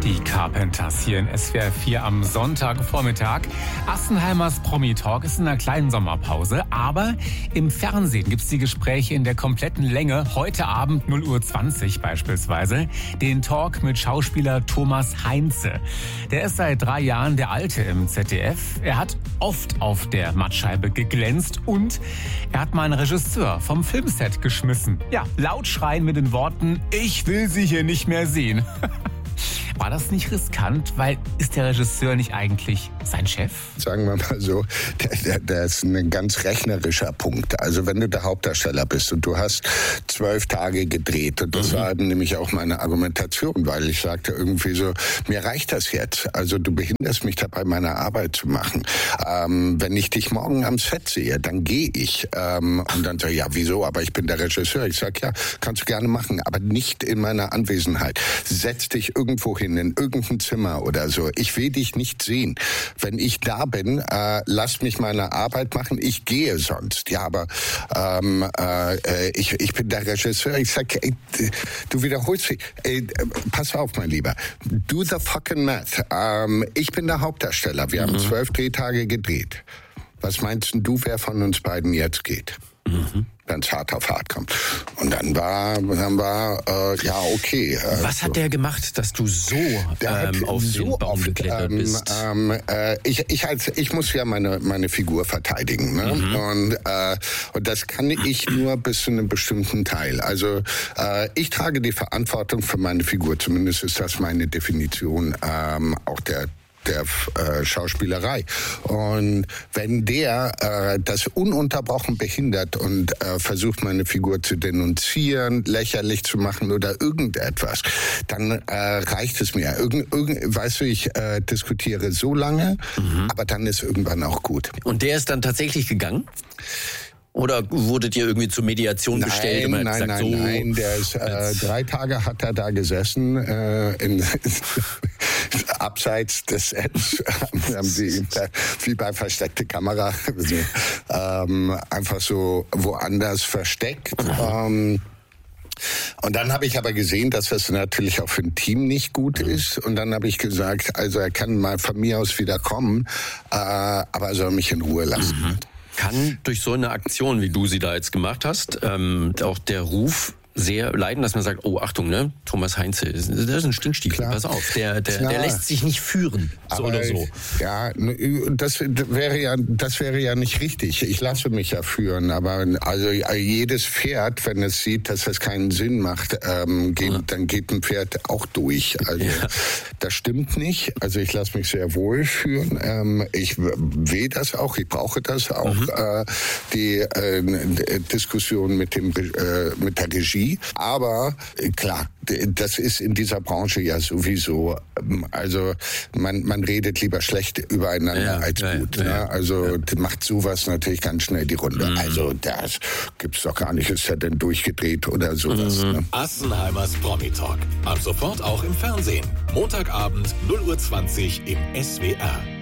Die Carpenters hier in SWR 4 am Sonntagvormittag. Assenheimers Promi-Talk ist in einer kleinen Sommerpause, aber im Fernsehen gibt es die Gespräche in der kompletten Länge. Heute Abend 0:20 Uhr beispielsweise. Den Talk mit Schauspieler Thomas Heinze. Der ist seit 3 Jahren der Alte im ZDF. Er hat oft auf der Mattscheibe geglänzt und er hat mal einen Regisseur vom Filmset geschmissen. Ja, laut schreien mit den Worten: Ich will Sie hier nicht mehr sehen. War das nicht riskant? Weil ist der Regisseur nicht eigentlich sein Chef? Sagen wir mal so, der ist ein ganz rechnerischer Punkt. Also wenn du der Hauptdarsteller bist und du hast 12 Tage gedreht, und das war nämlich auch meine Argumentation, weil ich sagte irgendwie so, mir reicht das jetzt. Also du behinderst mich dabei, meine Arbeit zu machen. Wenn ich dich morgen am Set sehe, dann gehe ich. Und dann sage ich, ja, wieso? Aber ich bin der Regisseur. Ich sage, ja, kannst du gerne machen, aber nicht in meiner Anwesenheit. Setz dich irgendwo hin, in irgendein Zimmer oder so. Ich will dich nicht sehen. Wenn ich da bin, lass mich meine Arbeit machen. Ich gehe sonst. Ja, aber ich bin der Regisseur. Ich sag, ey, du wiederholst dich. Pass auf, mein Lieber. Do the fucking math. Ich bin der Hauptdarsteller. Wir haben 12 Drehtage gedreht. Was meinst du, wer von uns beiden jetzt geht? Wenn es hart auf hart kommt. Und dann war ja, okay. Was hat der gemacht, dass du so auf den Baum geklettert bist? Ich muss ja meine Figur verteidigen. Ne? Und das kann ich nur bis zu einem bestimmten Teil. Also ich trage die Verantwortung für meine Figur. Zumindest ist das meine Definition auch der Schauspielerei. Und wenn der das ununterbrochen behindert und versucht, meine Figur zu denunzieren, lächerlich zu machen oder irgendetwas, dann reicht es mir. Weißt du, ich diskutiere so lange, aber dann ist irgendwann auch gut. Und der ist dann tatsächlich gegangen? Oder wurdet ihr irgendwie zur Mediation bestellt? Nein, der ist 3 Tage hat er da gesessen, abseits des Sets, haben sie wie bei versteckte Kamera, einfach so woanders versteckt. Und dann habe ich aber gesehen, dass das natürlich auch für ein Team nicht gut ist. Und dann habe ich gesagt, also er kann mal von mir aus wieder kommen, aber er soll mich in Ruhe lassen. Kann durch so eine Aktion, wie du sie da jetzt gemacht hast, auch der Ruf sehr leiden, dass man sagt, oh, Achtung, ne, Thomas Heinze, das ist ein Stinkstiefel, pass auf, der lässt sich nicht führen, so aber oder so. Ja, das wäre ja nicht richtig. Ich lasse mich ja führen, aber also jedes Pferd, wenn es sieht, dass das keinen Sinn macht, dann geht ein Pferd auch durch. Also das stimmt nicht. Also ich lasse mich sehr wohl führen. Ich will das auch, ich brauche das auch, die Diskussion mit der Regie. Aber klar, das ist in dieser Branche ja sowieso, also man redet lieber schlecht übereinander als gut. Ne? Also macht sowas natürlich ganz schnell die Runde. Also das gibt's doch gar nicht, ist ja denn durchgedreht oder sowas. Ne? Assenheimers Promi-Talk. Ab sofort auch im Fernsehen. Montagabend 0:20 Uhr im SWR.